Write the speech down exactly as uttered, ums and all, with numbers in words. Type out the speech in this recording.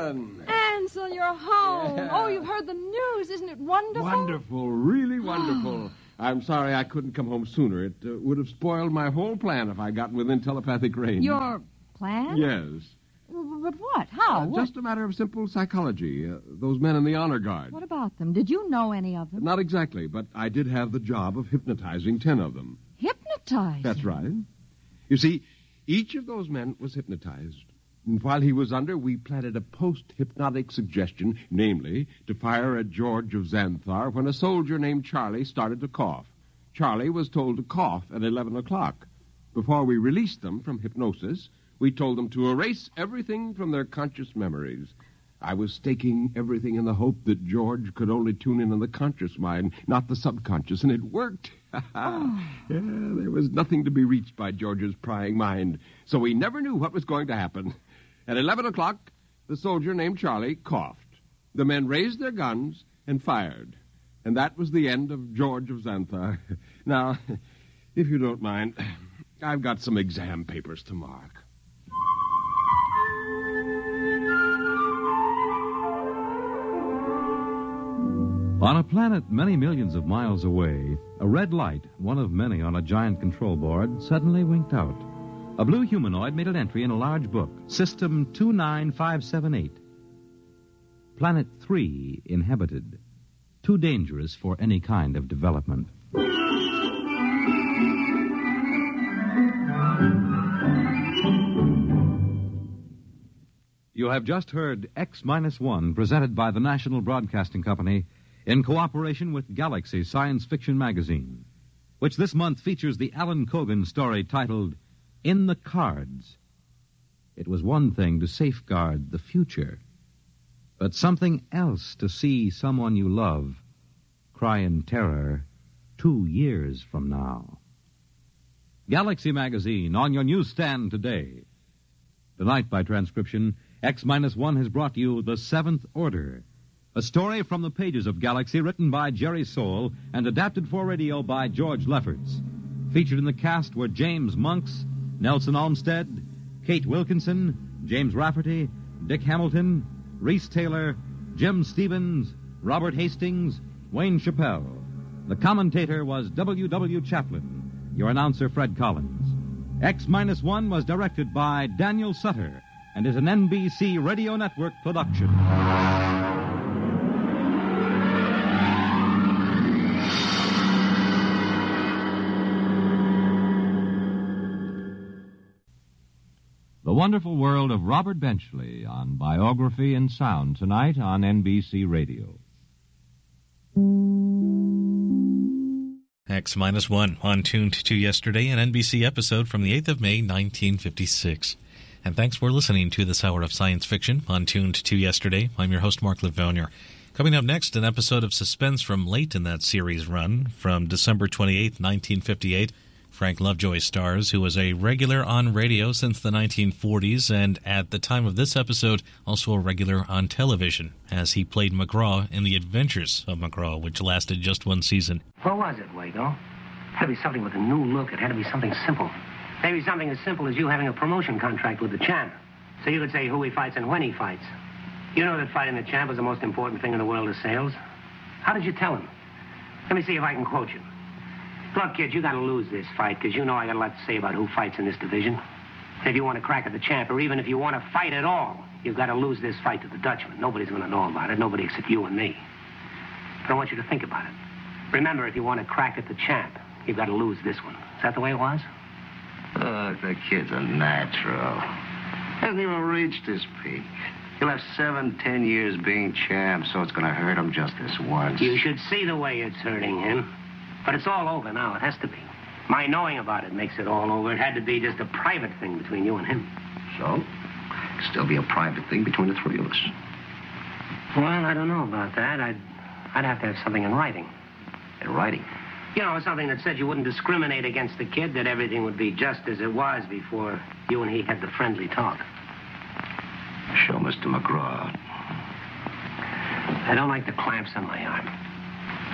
Helen. Ansel, you're home. Yeah. Oh, you've heard the news. Isn't it wonderful? Wonderful, really wonderful. I'm sorry I couldn't come home sooner. It uh, would have spoiled my whole plan if I got within telepathic range. Your plan? Yes. But what? How? Uh, what? Just a matter of simple psychology. Uh, those men in the honor guard. What about them? Did you know any of them? Not exactly, but I did have the job of hypnotizing ten of them. Hypnotized? That's right. You see, each of those men was hypnotized. And while he was under, we planted a post-hypnotic suggestion, namely, to fire at George of Xanthar when a soldier named Charlie started to cough. Charlie was told to cough at eleven o'clock. Before we released them from hypnosis, we told them to erase everything from their conscious memories. I was staking everything in the hope that George could only tune in on the conscious mind, not the subconscious, and it worked. Oh. Yeah, there was nothing to be reached by George's prying mind, so we never knew what was going to happen. At eleven o'clock, the soldier named Charlie coughed. The men raised their guns and fired. And that was the end of George of Xanthar. Now, if you don't mind, I've got some exam papers to mark. On a planet many millions of miles away, a red light, one of many on a giant control board, suddenly winked out. A blue humanoid made an entry in a large book, System two nine five seven eight. Planet three inhabited. Too dangerous for any kind of development. You have just heard X minus one, presented by the National Broadcasting Company in cooperation with Galaxy Science Fiction Magazine, which this month features the Alan Cogan story titled In the Cards. It was one thing to safeguard the future, but something else to see someone you love cry in terror two years from now. Galaxy Magazine on your newsstand today. Tonight, by transcription, X minus one has brought you The Seventh Order, a story from the pages of Galaxy written by Jerry Soule and adapted for radio by George Lefferts. Featured in the cast were James Monks, Nelson Olmsted, Kate Wilkinson, James Rafferty, Dick Hamilton, Reese Taylor, Jim Stevens, Robert Hastings, Wayne Chappelle. The commentator was W W Chaplin. Your announcer, Fred Collins. X minus one was directed by Daniel Sutter and is an N B C Radio Network production. The Wonderful World of Robert Benchley on Biography and Sound tonight on N B C Radio. X minus one on Tuned to Yesterday, an N B C episode from the eighth of May, nineteen fifty-six. And thanks for listening to this hour of science fiction on Tuned to Yesterday. I'm your host, Mark Livonia. Coming up next, an episode of suspense from late in that series run, from December twenty-eighth, nineteen fifty-eight. Frank Lovejoy stars, who was a regular on radio since the nineteen forties, and at the time of this episode, also a regular on television, as he played McGraw in The Adventures of McGraw, which lasted just one season. What was it, Wago? It had to be something with a new look. It had to be something simple. Maybe something as simple as you having a promotion contract with the champ. So you could say who he fights and when he fights. You know that fighting the champ is the most important thing in the world of sales. How did you tell him? Let me see if I can quote you. Look, kid, you got to lose this fight, because you know I got a lot to say about who fights in this division. If you want to crack at the champ, or even if you want to fight at all, you've got to lose this fight to the Dutchman. Nobody's going to know about it, nobody except you and me. But I want you to think about it. Remember, if you want to crack at the champ, you've got to lose this one. Is that the way it was? Look, the kid's a natural. Hasn't even reached his peak. He'll have seven, ten years being champ, so it's going to hurt him just this once. You should see the way it's hurting him. But it's all over now. It has to be. My knowing about it makes it all over. It had to be just a private thing between you and him. So? It'll still be a private thing between the three of us. Well, I don't know about that. I'd, I'd have to have something in writing. In writing? You know, something that said you wouldn't discriminate against the kid, that everything would be just as it was before you and he had the friendly talk. Show Mister McGraw. I don't like the clamps on my arm.